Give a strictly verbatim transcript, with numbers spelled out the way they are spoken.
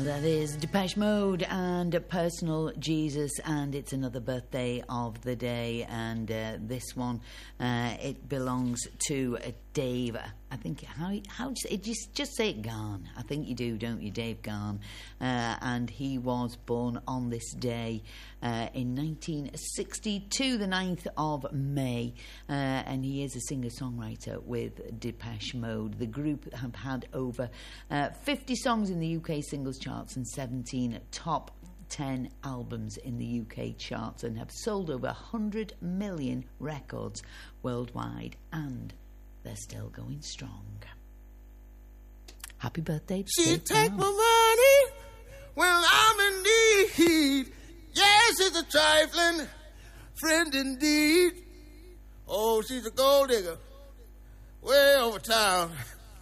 That is Depeche Mode and Personal Jesus, and it's another birthday of the day, and uh, this one, uh, it belongs to uh, Dave. I think, how how do you say it? Just, just say it, Garn. I think you do, don't you, Dave Garn? Uh, and he was born on this day uh, in nineteen sixty-two, the ninth of May, uh, and he is a singer-songwriter with Depeche Mode. The group have had over uh, fifty songs in the U K singles charts and seventeen top ten albums in the U K charts, and have sold over one hundred million records worldwide, and they're still going strong. Happy birthday to She Dave take Garn. my money when I'm in need. Yes, it's a trifling friend indeed. Oh, she's a gold digger way over town.